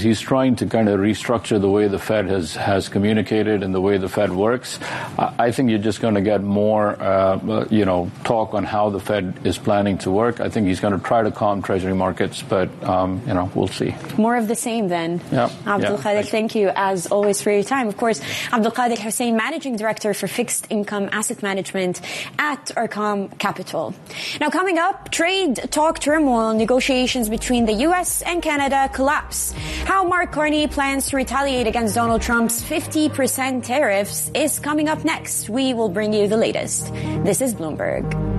he's trying to kind of restructure the way the Fed has communicated and the way the Fed works. I think you're just going to get more, talk on how the Fed is planning to work. I think he's going to try to calm Treasury markets, but, we'll see. More of the same then. Yeah. Abdulkader, thank you as always for your time. Of course, Abdulkader Hussein, Managing Director for Fixed Income Asset Management at Arqaam Capital. Now coming up, trade talk turmoil, negotiations between the U.S. and Canada collapse. How Mark Carney plans to retaliate against Donald Trump's 50% tariffs is coming up next. We will bring you the latest. This is Bloomberg.